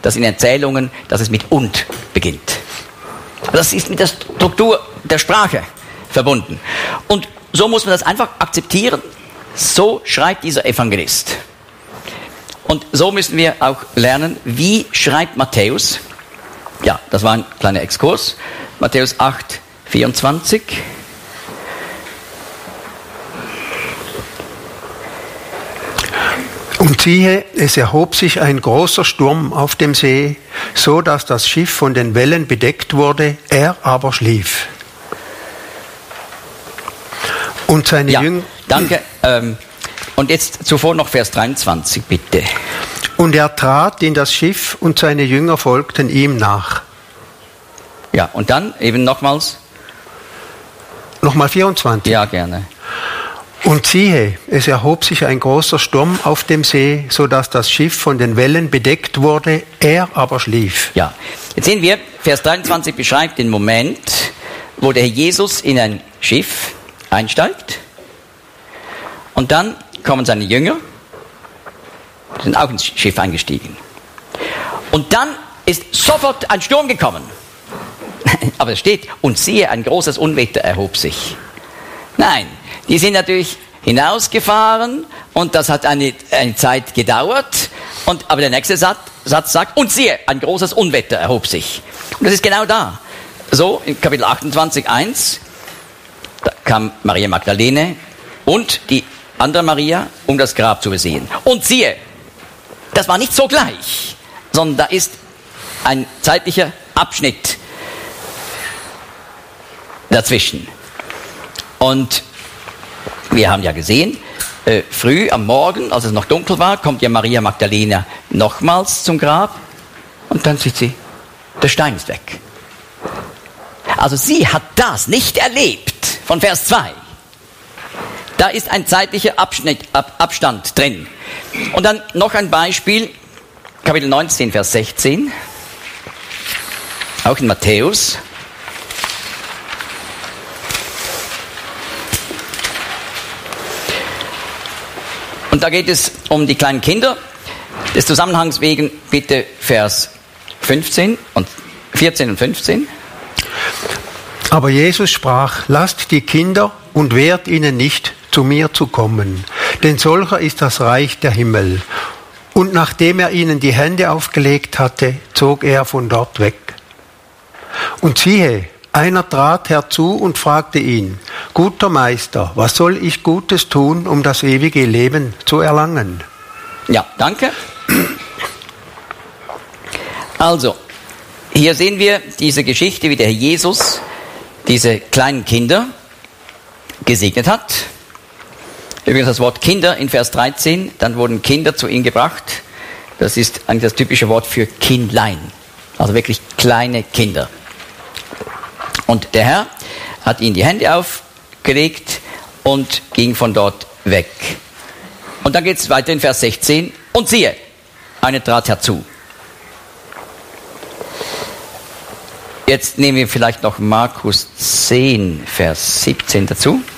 dass in Erzählungen, dass es mit und beginnt. Das ist mit der Struktur der Sprache verbunden. Und so muss man das einfach akzeptieren. So schreibt dieser Evangelist. Und so müssen wir auch lernen, wie schreibt Matthäus. Ja, das war ein kleiner Exkurs. Matthäus 8, 24. Und siehe, es erhob sich ein großer Sturm auf dem See, so dass das Schiff von den Wellen bedeckt wurde, er aber schlief. Und seine Jünger... Danke. Und jetzt zuvor noch Vers 23, bitte. Und er trat in das Schiff und seine Jünger folgten ihm nach. Ja, und dann eben nochmals. Nochmal 24. Ja, gerne. Und siehe, es erhob sich ein großer Sturm auf dem See, so dass das Schiff von den Wellen bedeckt wurde, er aber schlief. Ja, jetzt sehen wir, Vers 23 beschreibt den Moment, wo der Herr Jesus in ein Schiff einsteigt und dann kommen seine Jünger, sind auch ins Schiff eingestiegen. Und dann ist sofort ein Sturm gekommen. Aber es steht, und siehe, ein großes Unwetter erhob sich. Nein, die sind natürlich hinausgefahren und das hat eine Zeit gedauert. Aber der nächste Satz sagt, und siehe, ein großes Unwetter erhob sich. Und das ist genau da. So, in Kapitel 28, 1, da kam Maria Magdalene und die andere Maria, um das Grab zu besehen. Und siehe, das war nicht so gleich, sondern da ist ein zeitlicher Abschnitt dazwischen. Und wir haben ja gesehen, früh am Morgen, als es noch dunkel war, kommt ja Maria Magdalena nochmals zum Grab und dann sieht sie, der Stein ist weg. Also sie hat das nicht erlebt von Vers 2. Da ist ein zeitlicher Abstand drin. Und dann noch ein Beispiel, Kapitel 19, Vers 16, auch in Matthäus. Und da geht es um die kleinen Kinder. Des Zusammenhangs wegen bitte Vers 14 und 15. Aber Jesus sprach, lasst die Kinder und wehrt ihnen nicht, zu mir zu kommen, denn solcher ist das Reich der Himmel. Und nachdem er ihnen die Hände aufgelegt hatte, zog er von dort weg. Und siehe, einer trat herzu und fragte ihn, guter Meister, was soll ich Gutes tun, um das ewige Leben zu erlangen? Ja, danke. Also, hier sehen wir diese Geschichte, wie der Herr Jesus diese kleinen Kinder gesegnet hat. Übrigens das Wort Kinder in Vers 13, dann wurden Kinder zu ihm gebracht. Das ist eigentlich das typische Wort für Kindlein, also wirklich kleine Kinder. Und der Herr hat ihnen die Hände aufgelegt und ging von dort weg. Und dann geht es weiter in Vers 16. Und siehe, einer trat herzu. Jetzt nehmen wir vielleicht noch Markus 10, Vers 17 dazu.